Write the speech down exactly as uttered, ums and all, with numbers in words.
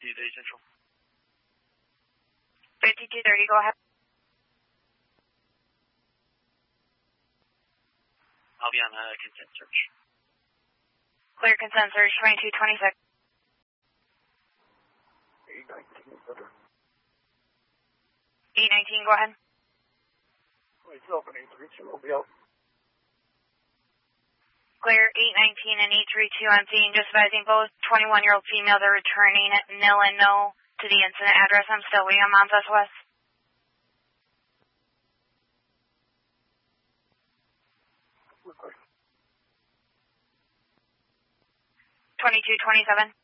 Day Central. fifty-two thirty, go ahead. I'll be on a consent search. Clear consent search, twenty-two twenty-six. eight nineteen. eight nineteen, go ahead. Myself and eight three two will be out. Clear eight nineteen and eight three two on scene, just advising both twenty-one-year-old females are returning nil and no to the incident address. I'm still waiting on Montes West. twenty-two twenty-seven.